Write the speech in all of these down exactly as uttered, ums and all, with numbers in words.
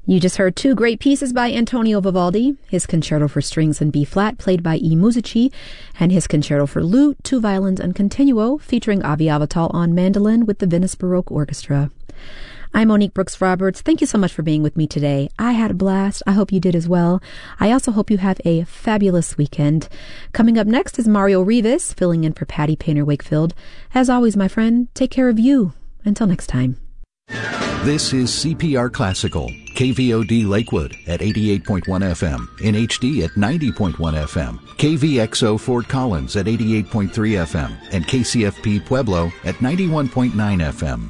You just heard two great pieces by Antonio Vivaldi, his Concerto for Strings in B-flat, played by E. Musici, and his Concerto for Lute, Two Violins and Continuo, featuring Avi Avital on mandolin with the Venice Baroque Orchestra. I'm Monique Brooks-Roberts. Thank you so much for being with me today. I had a blast. I hope you did as well. I also hope you have a fabulous weekend. Coming up next is Mario Rivas, filling in for Patty Painter-Wakefield. As always, my friend, take care of you. Until next time. This is C P R Classical, K V O D Lakewood at eighty-eight point one F M, in H D at ninety point one F M, K V X O Fort Collins at eighty-eight point three F M, and K C F P Pueblo at ninety-one point nine F M.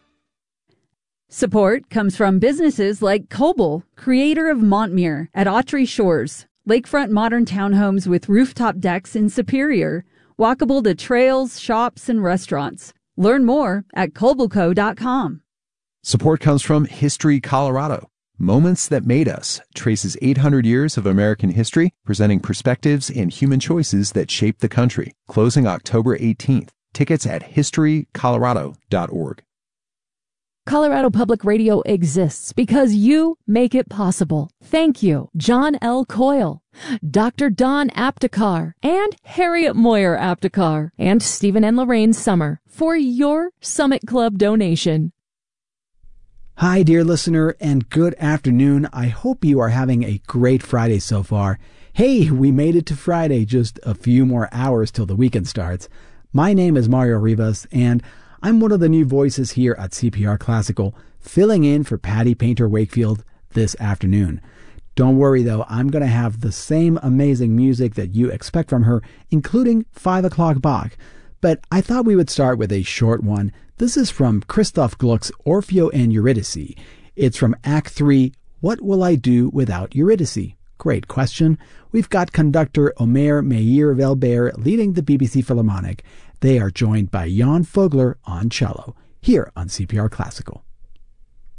Support comes from businesses like Coble, creator of Montmere at Autry Shores, lakefront modern townhomes with rooftop decks in Superior, walkable to trails, shops, and restaurants. Learn more at cobleco dot com. Support comes from History Colorado. Moments That Made Us traces eight hundred years of American history, presenting perspectives and human choices that shaped the country. Closing October eighteenth. Tickets at history colorado dot org. Colorado Public Radio exists because you make it possible. Thank you, John L. Coyle, Doctor Don Aptekar, and Harriet Moyer Aptekar, and Stephen and Lorraine Summer for your Summit Club donation. Hi, dear listener, and good afternoon. I hope you are having a great Friday so far. Hey, we made it to Friday, just a few more hours till the weekend starts. My name is Mario Rivas, and I'm one of the new voices here at C P R Classical, filling in for Patty Painter-Wakefield this afternoon. Don't worry, though, I'm going to have the same amazing music that you expect from her, including five o'clock Bach. But I thought we would start with a short one. This is from Christoph Gluck's Orfeo and Eurydice. It's from Act three, What Will I Do Without Eurydice? Great question. We've got conductor Omer Meir Velber leading the B B C Philharmonic. They are joined by Jan Fogler on cello, here on C P R Classical.